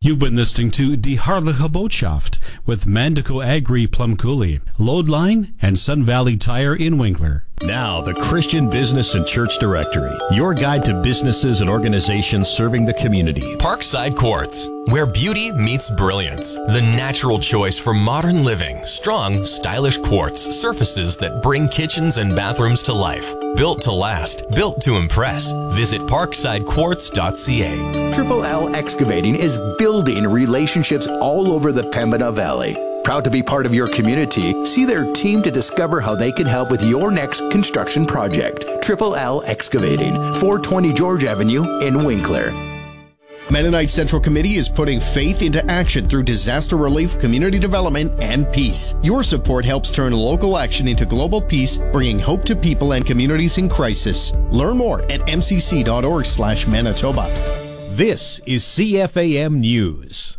You've been listening to Die Hartliche Botschaft with Mandico Agri Plumcooley, Loadline, and Sun Valley Tire in Winkler. Now, the Christian Business and Church Directory, your guide to businesses and organizations serving the community. Parkside Quartz, where beauty meets brilliance. The natural choice for modern living. Strong, stylish quartz surfaces that bring kitchens and bathrooms to life. Built to last, built to impress. Visit parksidequartz.ca. Triple L Excavating is building relationships all over the Pembina Valley. Proud to be part of your community, see their team to discover how they can help with your next construction project. Triple L Excavating, 420 George Avenue in Winkler. Mennonite Central Committee is putting faith into action through disaster relief, community development, and peace. Your support helps turn local action into global peace, bringing hope to people and communities in crisis. Learn more at mcc.org/Manitoba. This is CFAM News.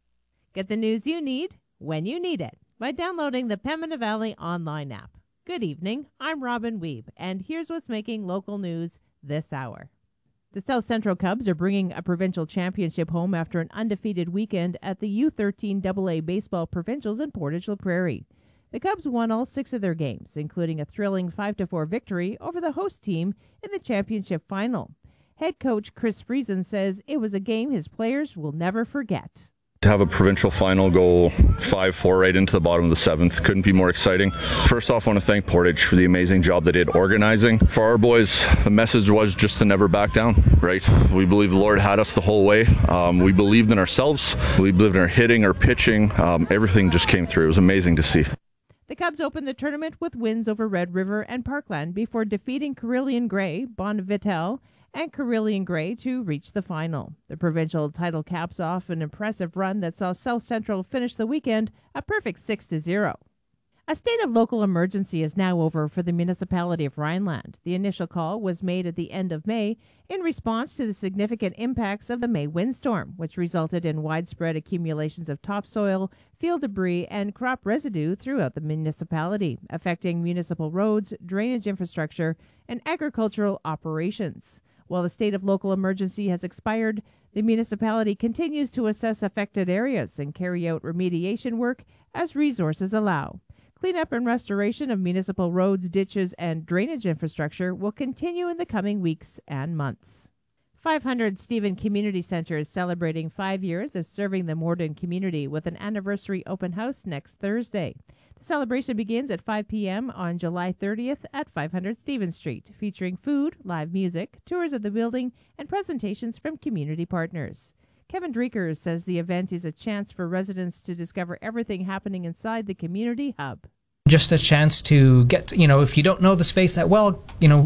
Get the news you need when you need it by downloading the Pembina Valley online app. Good evening, I'm Robin Weeb, and here's what's making local news this hour. The South Central Cubs are bringing a provincial championship home after an undefeated weekend at the U13 AA Baseball Provincials in Portage la Prairie. The Cubs won all 6 of their games, including a thrilling 5-4 victory over the host team in the championship final. Head coach Chris Friesen says it was a game his players will never forget. To have a provincial final go 5-4 right into the bottom of the 7th couldn't be more exciting. First off, I want to thank Portage for the amazing job they did organizing. For our boys, the message was just to never back down, right? We believe the Lord had us the whole way. We believed in ourselves. We believed in our hitting, our pitching. Everything just came through. It was amazing to see. The Cubs opened the tournament with wins over Red River and Parkland before defeating Carillion Grey, Bonnevitel, and Carillion Grey to reach the final. The provincial title caps off an impressive run that saw South Central finish the weekend a perfect 6-0. A state of local emergency is now over for the municipality of Rhineland. The initial call was made at the end of May in response to the significant impacts of the May windstorm, which resulted in widespread accumulations of topsoil, field debris, and crop residue throughout the municipality, affecting municipal roads, drainage infrastructure, and agricultural operations. While the state of local emergency has expired, the municipality continues to assess affected areas and carry out remediation work as resources allow. Cleanup and restoration of municipal roads, ditches, and drainage infrastructure will continue in the coming weeks and months. 500 Stephen Community Centre is celebrating 5 years of serving the Morden community with an anniversary open house next Thursday. The celebration begins at 5 p.m. on July 30th at 500 Stephen Street, featuring food, live music, tours of the building, and presentations from community partners. Kevin Dreeker says the event is a chance for residents to discover everything happening inside the community hub. Just a chance to get, if you don't know the space that well,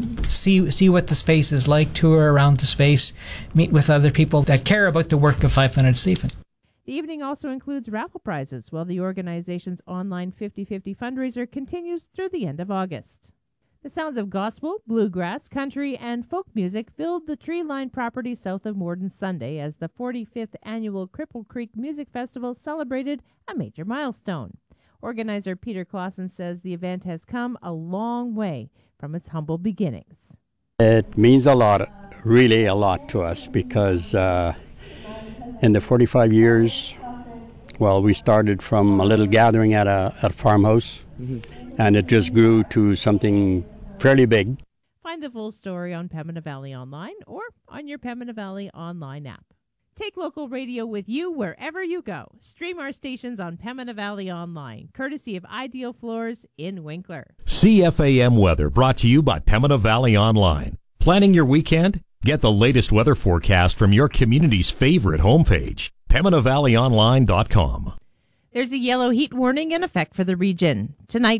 see what the space is like, tour around the space, meet with other people that care about the work of 500 Stephen. The evening also includes raffle prizes, while the organization's online 50-50 fundraiser continues through the end of August. The sounds of gospel, bluegrass, country, and folk music filled the tree-lined property south of Morden Sunday as the 45th annual Cripple Creek Music Festival celebrated a major milestone. Organizer Peter Clausen says the event has come a long way from its humble beginnings. It means a lot, really a lot to us, because in the 45 years, we started from a little gathering at a farmhouse, and it just grew to something fairly big. Find the full story on Pembina Valley Online or on your Pembina Valley Online app. Take local radio with you wherever you go. Stream our stations on Pembina Valley Online, courtesy of Ideal Floors in Winkler. CFAM Weather brought to you by Pembina Valley Online. Planning your weekend? Get the latest weather forecast from your community's favorite homepage, PembinaValleyOnline.com. There's a yellow heat warning in effect for the region. Tonight,